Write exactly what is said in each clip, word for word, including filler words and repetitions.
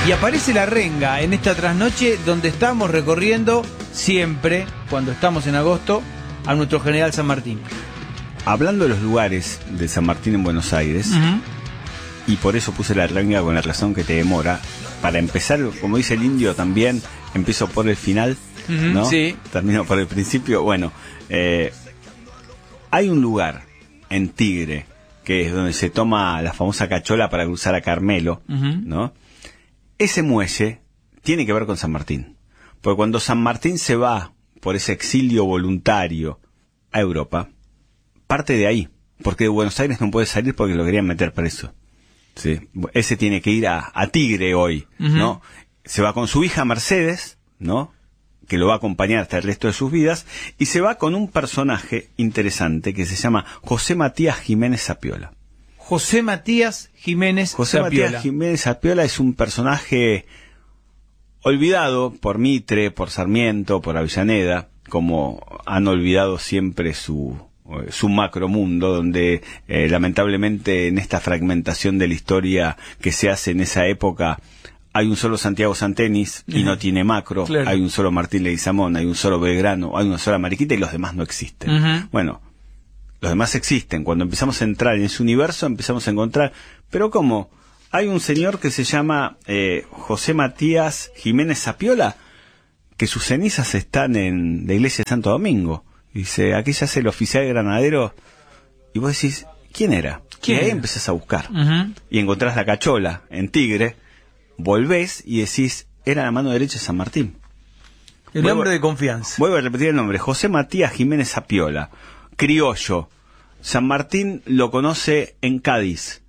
Y aparece la renga en esta trasnoche donde estamos recorriendo siempre, cuando estamos en agosto, a nuestro General San Martín. Hablando de los lugares de San Martín en Buenos Aires, uh-huh. y por eso puse la renga con la razón que te demora, para empezar, como dice el indio también, empiezo por el final, uh-huh, ¿no? Sí. Termino por el principio. Bueno, eh, hay un lugar en Tigre, que es donde se toma la famosa cachola para cruzar a Carmelo, uh-huh. ¿no? Ese muelle tiene que ver con San Martín. Porque cuando San Martín se va por ese exilio voluntario a Europa, parte de ahí. Porque de Buenos Aires no puede salir porque lo querían meter preso. Sí. Ese tiene que ir a, a Tigre hoy, uh-huh. ¿no? Se va con su hija Mercedes, ¿no? Que lo va a acompañar hasta el resto de sus vidas. Y se va con un personaje interesante que se llama José Matías Jiménez Zapiola. José Matías Jiménez José Zapiola. Matías Jiménez Zapiola es un personaje olvidado por Mitre, por Sarmiento, por Avellaneda, como han olvidado siempre su, su macromundo, donde eh, lamentablemente en esta fragmentación de la historia que se hace en esa época hay un solo Santiago Santenis y uh-huh. no tiene macro, claro. Hay un solo Martín Leguizamón, hay un solo Belgrano, hay una sola Mariquita y los demás no existen. Uh-huh. Bueno, los demás existen. Cuando empezamos a entrar en ese universo, empezamos a encontrar... Pero ¿cómo? Hay un señor que se llama eh, José Matías Jiménez Zapiola, que sus cenizas están en la iglesia de Santo Domingo. Dice, aquí se hace el oficial granadero. Y vos decís, ¿quién era? ¿Quién? Y ahí empezás a buscar. Uh-huh. Y encontrás la cachola en Tigre, volvés y decís, era la mano derecha de San Martín. El vuelvo, nombre de confianza. Vuelvo a repetir el nombre, José Matías Jiménez Zapiola. Criollo. San Martín lo conoce en Cádiz.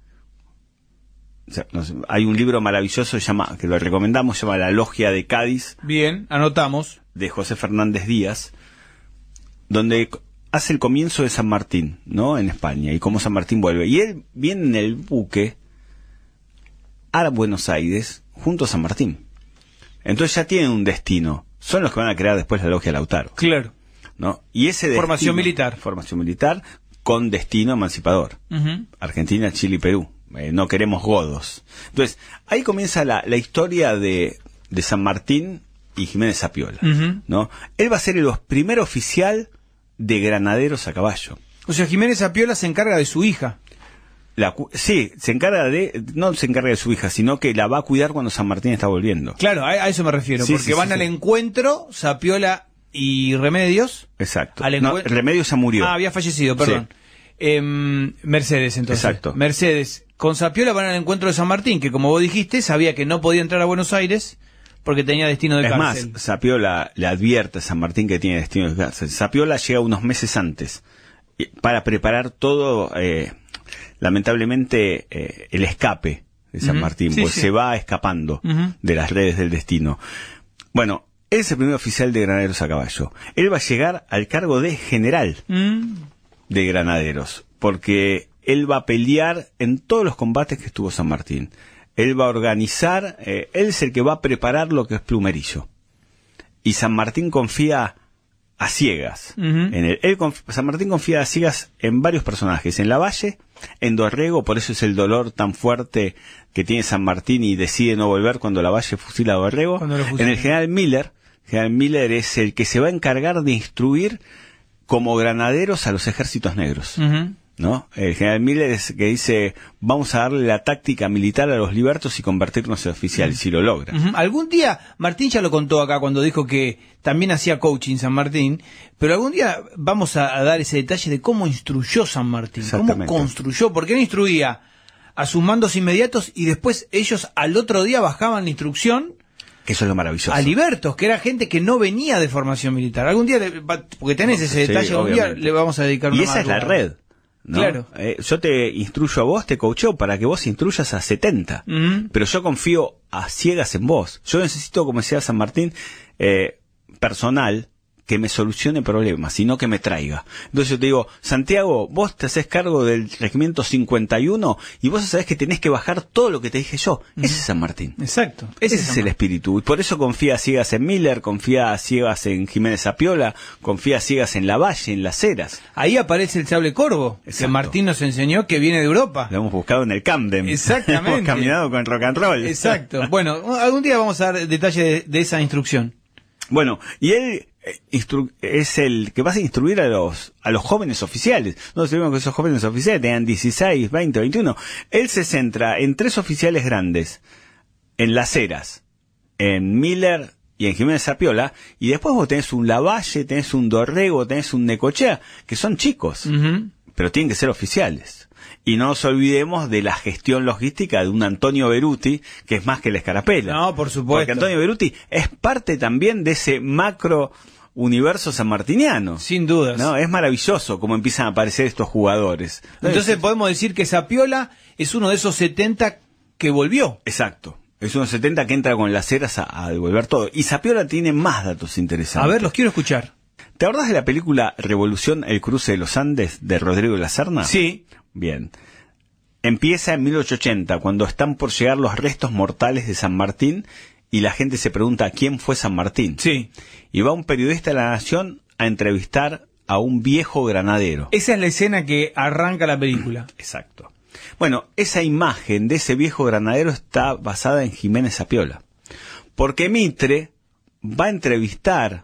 O sea, no sé, hay un libro maravilloso llama, que lo recomendamos, se llama La Logia de Cádiz. Bien, anotamos. De José Fernández Díaz, donde hace el comienzo de San Martín, ¿no? En España, y cómo San Martín vuelve. Y él viene en el buque a Buenos Aires junto a San Martín. Entonces ya tienen un destino. Son los que van a crear después la Logia Lautaro. Claro. ¿No? Y ese destino, formación militar. Formación militar con destino emancipador. Uh-huh. Argentina, Chile y Perú. Eh, no queremos godos. Entonces, ahí comienza la, la historia de, de San Martín y Jiménez Zapiola. Uh-huh. ¿No? Él va a ser el primer oficial de granaderos a caballo. O sea, Jiménez Zapiola se encarga de su hija. La, sí, se encarga de, no se encarga de su hija, sino que la va a cuidar cuando San Martín está volviendo. Claro, a, a eso me refiero, sí, porque sí, van sí, al sí. encuentro, Zapiola y Remedios. Exacto. No, Remedios ya murió. Ah, había fallecido, perdón. Sí. Eh, Mercedes, entonces. Exacto. Mercedes. Con Zapiola van al encuentro de San Martín, que como vos dijiste, sabía que no podía entrar a Buenos Aires porque tenía destino de es cárcel. Es más, Zapiola le advierte a San Martín que tiene destino de cárcel. Zapiola llega unos meses antes para preparar todo, eh, lamentablemente, eh, el escape de San uh-huh. Martín, sí, pues sí. se va escapando uh-huh. de las redes del destino. Bueno, él es el primer oficial de granaderos a caballo. Él va a llegar al cargo de general uh-huh. de granaderos, porque él va a pelear en todos los combates que estuvo San Martín. Él va a organizar, eh, él es el que va a preparar lo que es plumerillo. Y San Martín confía a ciegas. Uh-huh. En él. Él conf- San Martín confía a ciegas en varios personajes. En Lavalle, en Dorrego, por eso es el dolor tan fuerte que tiene San Martín y decide no volver cuando Lavalle fusila a Dorrego. En el general Miller, general Miller es el que se va a encargar de instruir como granaderos a los ejércitos negros. Uh-huh. ¿No? El general Miller es que dice, vamos a darle la táctica militar a los libertos y convertirnos en oficiales, uh-huh. si lo logra. Uh-huh. Algún día, Martín ya lo contó acá cuando dijo que también hacía coaching San Martín, pero algún día vamos a, a dar ese detalle de cómo instruyó San Martín, cómo construyó, porque él instruía a sus mandos inmediatos y después ellos al otro día bajaban la instrucción. Eso es lo maravilloso. A libertos, que era gente que no venía de formación militar. Algún día, le, porque tenés ese detalle, sí, algún día le vamos a dedicar una Y esa es la red. ¿No? Claro. Eh, yo te instruyo a vos, te coacheo para que vos instruyas a setenta. Uh-huh. Pero yo confío a ciegas en vos. Yo necesito, como decía San Martín, eh, personal que me solucione problemas, sino que me traiga. Entonces yo te digo, Santiago, vos te haces cargo del regimiento cincuenta y uno y vos sabés que tenés que bajar todo lo que te dije yo. Uh-huh. Ese es San Martín. Exacto. Ese, ese es, es el espíritu. Y por eso confía a ciegas en Miller, confía a ciegas en Jiménez Zapiola, confía a ciegas en Lavalle, en Las Heras. Ahí aparece el sable corvo, Exacto. que Martín nos enseñó que viene de Europa. Lo hemos buscado en el Camden. Exactamente. Hemos caminado con rock and roll. Exacto. Bueno, algún día vamos a dar detalle de, de esa instrucción. Bueno, y él instru- es el que vas a instruir a los a los jóvenes oficiales. Nosotros sabemos que esos jóvenes oficiales tenían dieciséis, veinte, veintiuno. Él se centra en tres oficiales grandes, en Las Heras, en Miller y en Jiménez Zapiola, y después vos tenés un Lavalle, tenés un Dorrego, tenés un Necochea, que son chicos, uh-huh. pero tienen que ser oficiales. Y no nos olvidemos de la gestión logística de un Antonio Beruti, que es más que la Escarapela. No, por supuesto. Porque Antonio Beruti es parte también de ese macro universo sanmartiniano. Sin dudas. No, es maravilloso cómo empiezan a aparecer estos jugadores. Entonces podemos decir que Zapiola es uno de esos setenta que volvió. Exacto. Es uno de los setenta que entra con Las Heras a, a devolver todo. Y Zapiola tiene más datos interesantes. A ver, los quiero escuchar. ¿Te acordás de la película Revolución, el cruce de los Andes, de Rodrigo de la Serna? Sí. Bien. Empieza en mil ochocientos ochenta, cuando están por llegar los restos mortales de San Martín y la gente se pregunta quién fue San Martín. Sí. Y va un periodista de La Nación a entrevistar a un viejo granadero. Esa es la escena que arranca la película. Exacto. Bueno, esa imagen de ese viejo granadero está basada en Jiménez Zapiola. Porque Mitre va a entrevistar,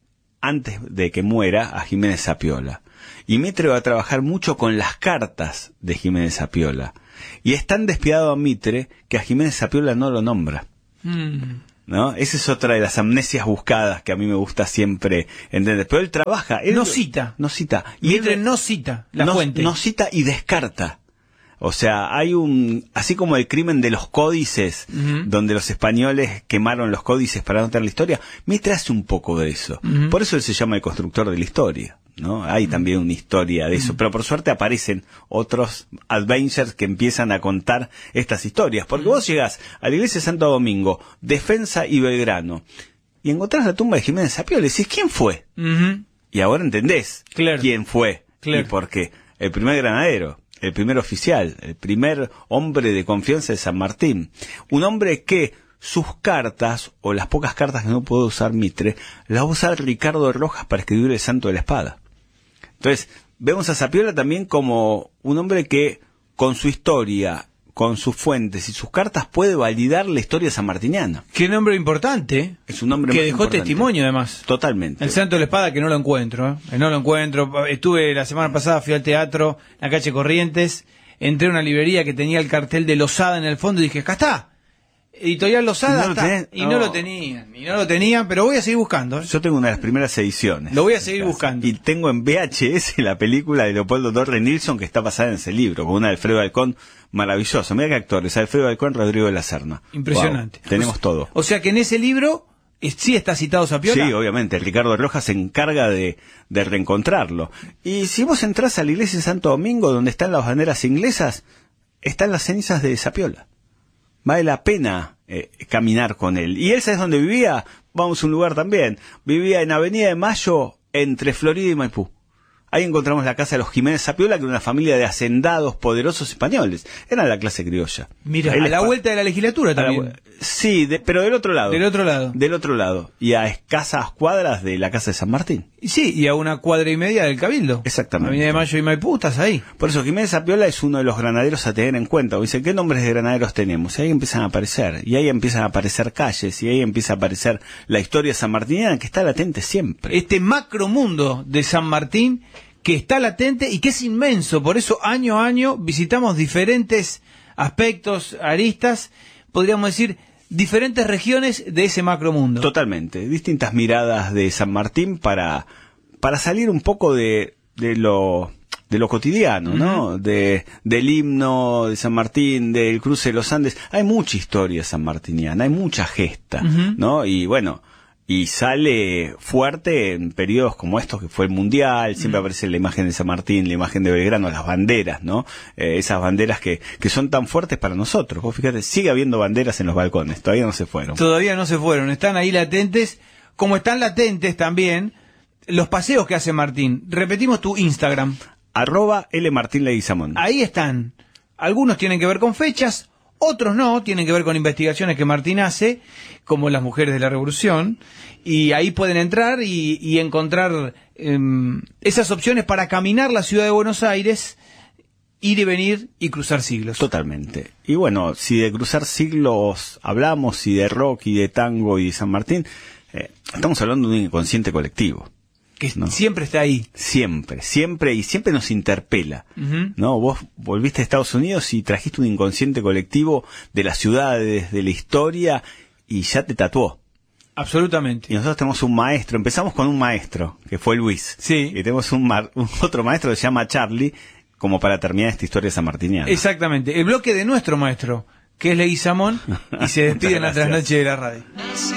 antes de que muera, a Jiménez Zapiola. Y Mitre va a trabajar mucho con las cartas de Jiménez Zapiola. Y es tan despiadado a Mitre que a Jiménez Zapiola no lo nombra. Mm. ¿No? Esa es otra de las amnesias buscadas que a mí me gusta siempre entender. Pero él trabaja. Él no cita. No cita. Y Mitre él, no cita la no, fuente. No cita y descarta. O sea, hay un... Así como el crimen de los códices, uh-huh. donde los españoles quemaron los códices para no tener la historia, Mitre hace un poco de eso. Uh-huh. Por eso él se llama el constructor de la historia. ¿No? Hay también una historia de eso, pero por suerte aparecen otros adventures que empiezan a contar estas historias, porque vos llegás a la iglesia de Santo Domingo, Defensa y Belgrano, y encontrás la tumba de Jiménez Zapiola y decís, ¿quién fue? Uh-huh. Y ahora entendés claro. quién fue, claro. y por qué. El primer granadero, el primer oficial, el primer hombre de confianza de San Martín, un hombre que sus cartas, o las pocas cartas que no puede usar Mitre, las va a usar Ricardo Rojas para escribir el Santo de la Espada. Entonces, vemos a Zapiola también como un hombre que, con su historia, con sus fuentes y sus cartas, puede validar la historia sanmartiniana. Qué nombre importante. Es un nombre que muy dejó importante. Testimonio, además. Totalmente. El Santo de la Espada, que no lo encuentro, ¿eh? No lo encuentro. Estuve la semana pasada, fui al teatro, en la calle Corrientes, entré a una librería que tenía el cartel de Losada en el fondo y dije, acá está. Editorial Losada, no está. Tenés, y no. no lo tenían, y no lo tenían, pero voy a seguir buscando. ¿eh? Yo tengo una de las primeras ediciones. Lo voy a seguir buscando. Y tengo en V H S la película de Leopoldo Torre Nilsson que está basada en ese libro, con una de Alfredo Halcón maravillosa. Mira qué actores, Alfredo Halcón, Rodrigo de la Serna. Impresionante. Wow, tenemos o sea, todo. O sea que en ese libro sí está citado Zapiola. Sí, obviamente. Ricardo Rojas se encarga de, de reencontrarlo. Y si vos entrás a la iglesia de Santo Domingo, donde están las banderas inglesas, están las cenizas de Zapiola. Vale la pena eh, caminar con él. ¿Y él sabes dónde vivía? Vamos a un lugar también. Vivía en Avenida de Mayo, entre Florida y Maipú. Ahí encontramos la casa de los Jiménez Zapiola, que era una familia de hacendados poderosos españoles. Era la clase criolla. Mira, a la vuelta de la legislatura también. Sí, de, pero del otro lado. Del otro lado. Del otro lado. Y a escasas cuadras de la casa de San Martín. Sí, y a una cuadra y media del Cabildo. Exactamente. Avenida de Mayo y Maipú, estás ahí. Por eso Jiménez Zapiola es uno de los granaderos a tener en cuenta. Dice, ¿qué nombres de granaderos tenemos? Y ahí empiezan a aparecer. Y ahí empiezan a aparecer calles. Y ahí empieza a aparecer la historia sanmartiniana, que está latente siempre. Este macromundo de San Martín, que está latente y que es inmenso. Por eso año a año visitamos diferentes aspectos, aristas, podríamos decir, diferentes regiones de ese macromundo. Totalmente. Distintas miradas de San Martín para, para salir un poco de, de lo... de lo cotidiano, ¿no? Uh-huh. De, del himno de San Martín, del cruce de los Andes. Hay mucha historia sanmartiniana, hay mucha gesta, uh-huh. ¿no? Y bueno, y sale fuerte en periodos como estos, que fue el Mundial, siempre uh-huh. aparece la imagen de San Martín, la imagen de Belgrano, las banderas, ¿no? Eh, esas banderas que, que son tan fuertes para nosotros. Vos fíjate, sigue habiendo banderas en los balcones, todavía no se fueron. Todavía no se fueron, están ahí latentes, como están latentes también los paseos que hace Martín. Repetimos tu Instagram. Arroba L Martín Leguizamón. Ahí están. Algunos tienen que ver con fechas, otros no, tienen que ver con investigaciones que Martín hace, como las mujeres de la Revolución, y ahí pueden entrar y, y encontrar eh, esas opciones para caminar la ciudad de Buenos Aires, ir y venir y cruzar siglos. Totalmente. Y bueno, si de cruzar siglos hablamos, y de rock, y de tango, y de San Martín, eh, estamos hablando de un inconsciente colectivo. Que ¿no? Siempre está ahí. Siempre, siempre, y siempre nos interpela. Uh-huh. ¿No? Vos volviste a Estados Unidos y trajiste un inconsciente colectivo de las ciudades, de la historia, y ya te tatuó. Absolutamente. Y nosotros tenemos un maestro, empezamos con un maestro, que fue Luis. Sí. Y tenemos un, mar, un otro maestro que se llama Charlie, como para terminar esta historia sanmartiniana. Exactamente. El bloque de nuestro maestro, que es Leguizamón, y se despide en la trasnoche de la radio.